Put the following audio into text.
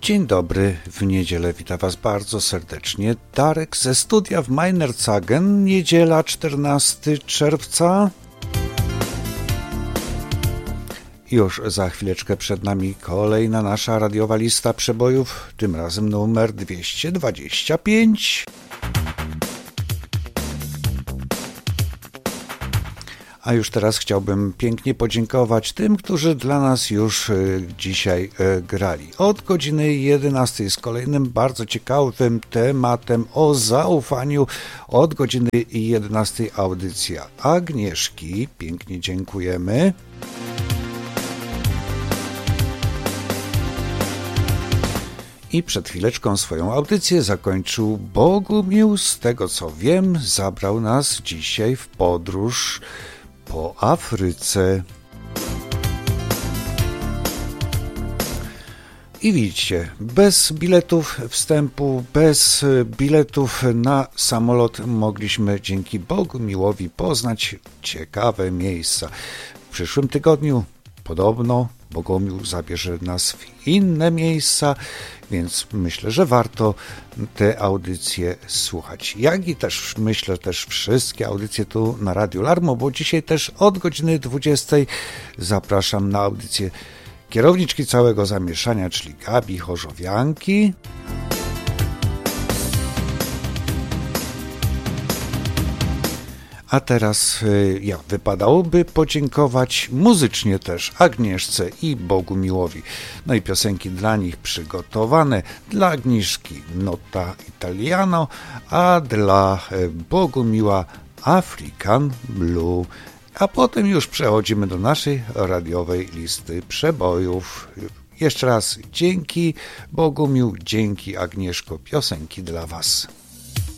Dzień dobry, w niedzielę witam Was bardzo serdecznie. Darek ze studia w Meinerzhagen, niedziela 14 czerwca. Już za chwileczkę przed nami kolejna nasza radiowa lista przebojów, tym razem numer 225. A już teraz chciałbym pięknie podziękować tym, którzy dla nas już dzisiaj grali. Od godziny 11 z kolejnym bardzo ciekawym tematem o zaufaniu. Od godziny 11 audycja Agnieszki. Pięknie dziękujemy. I przed chwileczką swoją audycję zakończył Bogumił. Z tego co wiem, zabrał nas dzisiaj w podróż po Afryce. I widzicie, bez biletów wstępu, bez biletów na samolot mogliśmy dzięki Bogumiłowi poznać ciekawe miejsca. W przyszłym tygodniu podobno Bogumił zabierze nas w inne miejsca, więc myślę, że warto te audycje słuchać. Jak i też myślę też wszystkie audycje tu na Radiu Larmo, bo dzisiaj też od godziny 20 zapraszam na audycję kierowniczki całego zamieszania, czyli Gabi Chorzowianki. A teraz jak wypadałoby podziękować muzycznie też Agnieszce i Bogumiłowi. No i piosenki dla nich przygotowane, dla Agnieszki Nota Italiano, a dla Bogumiła African Blue. A potem już przechodzimy do naszej radiowej listy przebojów. Jeszcze raz dzięki Bogumił, dzięki Agnieszko, piosenki dla Was.